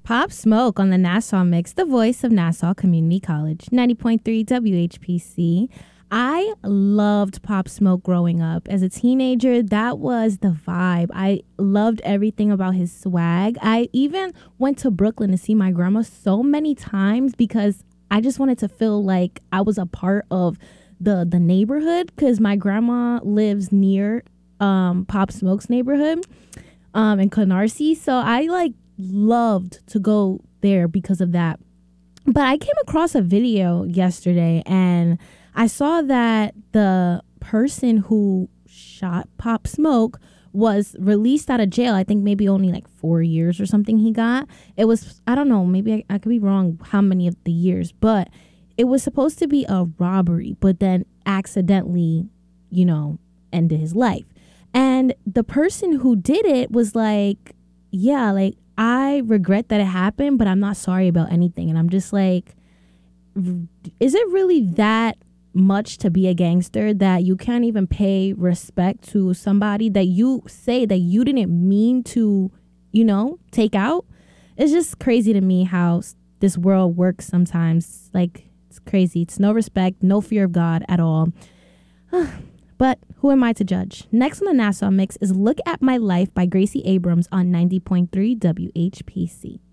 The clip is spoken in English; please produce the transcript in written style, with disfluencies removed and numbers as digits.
Pop Smoke on the Nassau Mix, the voice of Nassau Community College, 90.3 WHPC. I loved Pop Smoke growing up. As a teenager, that was the vibe. I loved everything about his swag. I even went to Brooklyn to see my grandma so many times because I just wanted to feel like I was a part of the neighborhood, because my grandma lives near Pop Smoke's neighborhood in Canarsie. So I loved to go there because of that. But I came across a video yesterday and I saw that the person who shot Pop Smoke was released out of jail. I think maybe only like 4 years or something he got. It was, I don't know, maybe I could be wrong how many of the years, but it was supposed to be a robbery, but then accidentally, ended his life. And the person who did it was like, yeah, like, I regret that it happened, but I'm not sorry about anything. And I'm just like, is it really that much to be a gangster that you can't even pay respect to somebody that you say that you didn't mean to, take out? It's just crazy to me how this world works sometimes. Like, it's crazy. It's no respect, no fear of God at all. But who am I to judge? Next on the Nassau Mix is Look at My Life by Gracie Abrams on 90.3 WHPC.